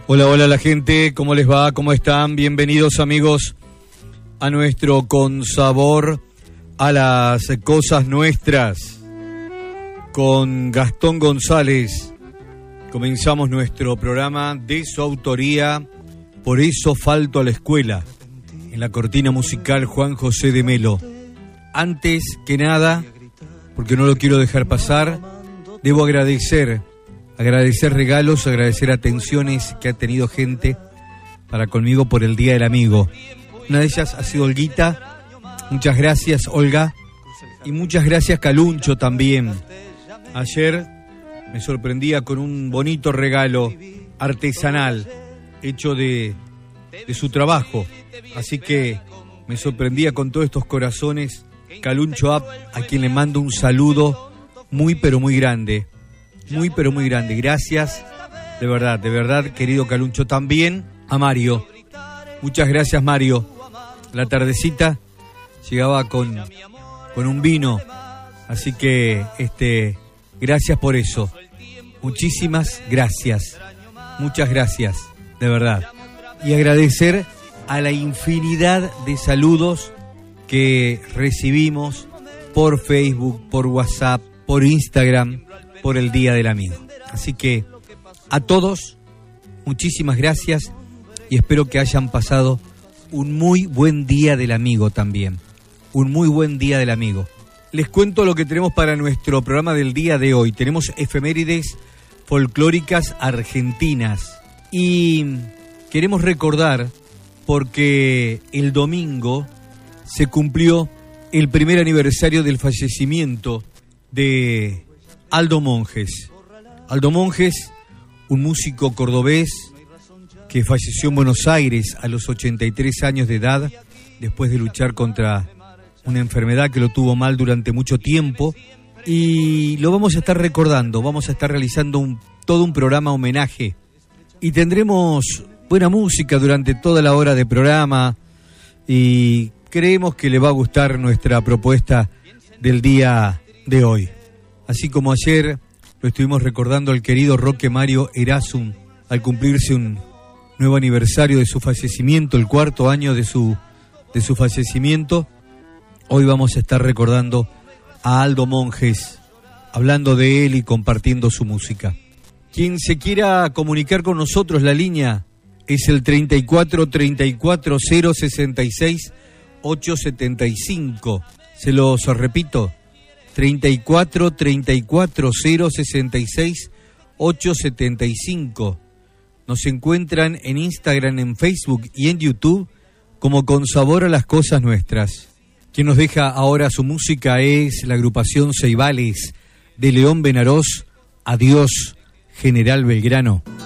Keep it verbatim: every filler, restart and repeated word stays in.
Hola, hola la gente, ¿cómo les va? ¿Cómo están? Bienvenidos amigos a nuestro Con Sabor a las Cosas Nuestras. Con Gastón González comenzamos nuestro programa de su autoría, Por eso falto a la escuela. En la cortina musical Juan José de Melo. Antes que nada, porque no lo quiero dejar pasar, debo agradecer Agradecer regalos, agradecer atenciones que ha tenido gente para conmigo por el Día del Amigo. Una de ellas ha sido Olguita. Muchas gracias, Olga. Y muchas gracias, Caluncho, también. Ayer me sorprendía con un bonito regalo artesanal hecho de, de su trabajo. Así que me sorprendía con todos estos corazones. Caluncho App, a quien le mando un saludo muy pero muy grande. Muy pero muy grande, gracias, de verdad, de verdad, querido Caluncho. También a Mario, muchas gracias Mario. La tardecita llegaba con, con un vino, así que este, gracias por eso. Muchísimas gracias, muchas gracias, de verdad. Y agradecer a la infinidad de saludos que recibimos por Facebook, por WhatsApp, por Instagram, por el Día del Amigo. Así que a todos, muchísimas gracias y espero que hayan pasado un muy buen Día del Amigo también. Un muy buen Día del Amigo. Les cuento lo que tenemos para nuestro programa del día de hoy. Tenemos efemérides folclóricas argentinas y queremos recordar porque el domingo se cumplió el primer aniversario del fallecimiento de Aldo Monjes. Aldo Monjes, un músico cordobés que falleció en Buenos Aires a los ochenta y tres años de edad, después de luchar contra una enfermedad que lo tuvo mal durante mucho tiempo. Y lo vamos a estar recordando, vamos a estar realizando un, todo un programa homenaje. Y tendremos buena música durante toda la hora de programa y creemos que le va a gustar nuestra propuesta del día de hoy. Así como ayer lo estuvimos recordando al querido Roque Mario Erasum al cumplirse un nuevo aniversario de su fallecimiento, el cuarto año de su, de su fallecimiento, hoy vamos a estar recordando a Aldo Monjes, hablando de él y compartiendo su música. Quien se quiera comunicar con nosotros, la línea es el treinta y cuatro, treinta y cuatro, cero, sesenta y seis, ochocientos setenta y cinco. Se los repito. treinta y cuatro, treinta y cuatro, cero, sesenta y seis, ochocientos setenta y cinco. Nos encuentran en Instagram, en Facebook y en YouTube como Con Sabor a las Cosas Nuestras. Quien nos deja ahora su música es la agrupación Ceibales de León Benarós. Adiós, General Belgrano.